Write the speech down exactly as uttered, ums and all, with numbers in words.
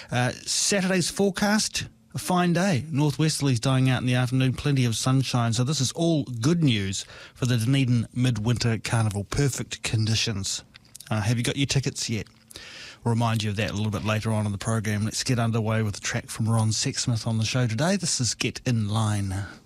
Uh, Saturday's forecast, a fine day. Northwesterlies dying out in the afternoon, plenty of sunshine. So this is all good news for the Dunedin Midwinter Carnival. Perfect conditions. Uh, have you got your tickets yet? We'll remind you of that a little bit later on in the program. Let's get underway with a track from Ron Sexsmith on the show today. This is Get In Line.